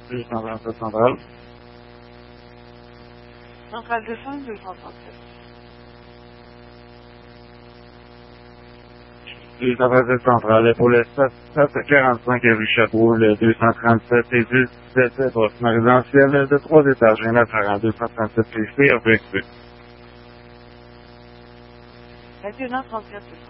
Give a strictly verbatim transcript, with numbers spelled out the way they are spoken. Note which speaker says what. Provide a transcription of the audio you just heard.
Speaker 1: deux cent trente-sept centrale.
Speaker 2: Centrale deux cents, deux cent trente-sept.
Speaker 1: deux cent trente-sept centrale. Et pour le sept cent quarante-cinq rue Chapeau, le deux cent trente-sept et dix dix-sept bâtiment résidentiel de trois étages, rien à faire en deux cent trente-sept P C, objectif.
Speaker 2: vingt et une heures trente-quatre.